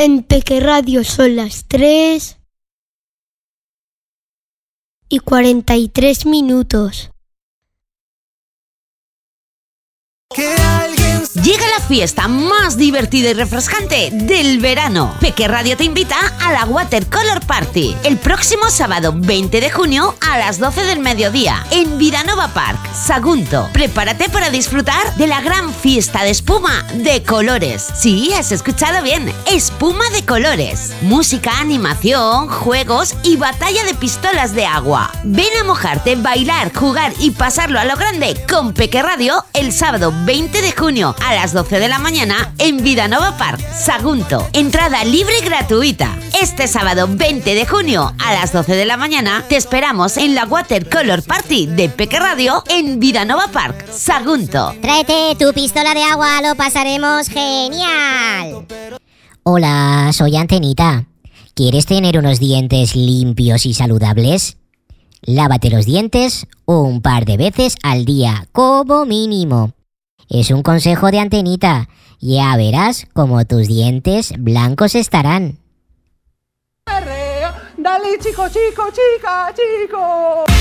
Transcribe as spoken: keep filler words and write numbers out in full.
En Peque Radio son las tres y cuarenta y tres minutos. Llega la fiesta más divertida y refrescante del verano. Peque Radio te invita a la Watercolor Party el próximo sábado veinte de junio a las doce del mediodía en Viranova Park, Sagunto. Prepárate para disfrutar de la gran fiesta de espuma de colores. Sí, has escuchado bien, espuma de colores. Música, animación, juegos y batalla de pistolas de agua. Ven a mojarte, bailar, jugar y pasarlo a lo grande con Peque Radio el sábado veinte de junio a las doce de la mañana en Viranova Park, Sagunto. Entrada libre y gratuita. Este sábado veinte de junio a las doce de la mañana te esperamos en la Watercolor Party de Peque Radio en Viranova Park, Sagunto. Tráete tu pistola de agua, lo pasaremos genial. Hola, soy Antenita. ¿Quieres tener unos dientes limpios y saludables? Lávate los dientes un par de veces al día, como mínimo. Es un consejo de Antenita. Ya verás cómo tus dientes blancos estarán. Dale, chico, chico, chica, chico.